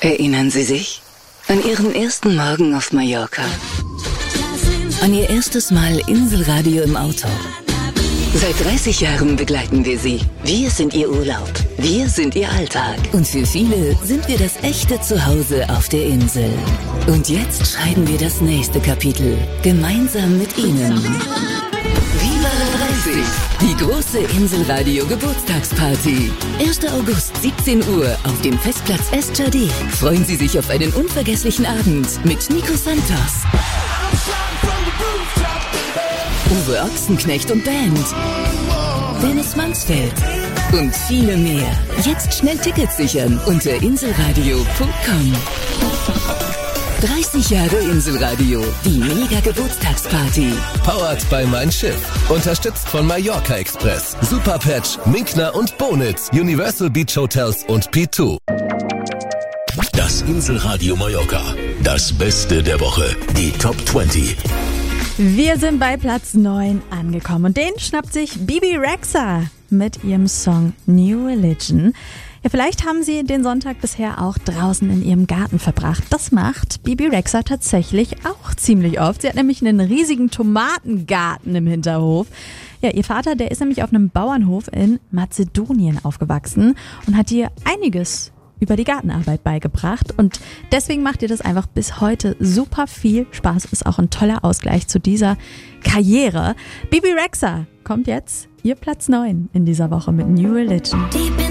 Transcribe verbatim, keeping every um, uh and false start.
Erinnern Sie sich an Ihren ersten Morgen auf Mallorca? An Ihr erstes Mal Inselradio im Auto? Seit dreißig Jahren begleiten wir Sie. Wir sind Ihr Urlaub. Wir sind Ihr Alltag. Und für viele sind wir das echte Zuhause auf der Insel. Und jetzt schreiben wir das nächste Kapitel. Gemeinsam mit Ihnen. Viva dreißig! Die große Inselradio Geburtstagsparty. erster August, siebzehn Uhr auf dem Festplatz Estjardé. Freuen Sie sich auf einen unvergesslichen Abend mit Nico Santos, Uwe Ochsenknecht und Band, Dennis Mansfeld und viele mehr. Jetzt schnell Tickets sichern unter inselradio punkt com. dreißig Jahre Inselradio, die Mega-Geburtstagsparty. Powered by Mein Schiff. Unterstützt von Mallorca Express, Superpatch, Minkner und Bonitz, Universal Beach Hotels und P zwei. Das Inselradio Mallorca. Das Beste der Woche. Die Top zwanzig. Wir sind bei Platz neun angekommen und den schnappt sich Bebe Rexha mit ihrem Song New Religion. Ja, vielleicht haben Sie den Sonntag bisher auch draußen in Ihrem Garten verbracht. Das macht Bebe Rexha tatsächlich auch ziemlich oft. Sie hat nämlich einen riesigen Tomatengarten im Hinterhof. Ja, ihr Vater, der ist nämlich auf einem Bauernhof in Mazedonien aufgewachsen und hat ihr einiges über die Gartenarbeit beigebracht und deswegen macht ihr das einfach bis heute super viel Spaß. Ist auch ein toller Ausgleich zu dieser Karriere. Bebe Rexha kommt jetzt, ihr Platz neun in dieser Woche mit New Religion.